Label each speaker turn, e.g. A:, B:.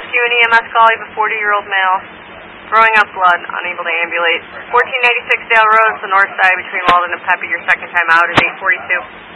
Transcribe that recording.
A: rescue an EMS call. You have a 40-year-old male. Throwing up blood, unable to ambulate. 1496 Dale Road, the north side between Walden and Pepe. Your second time out is 8:42.